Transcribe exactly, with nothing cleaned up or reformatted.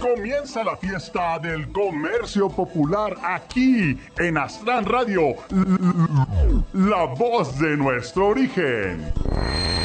Comienza la fiesta del comercio popular aquí en Aztlán Radio, la voz de nuestro origen.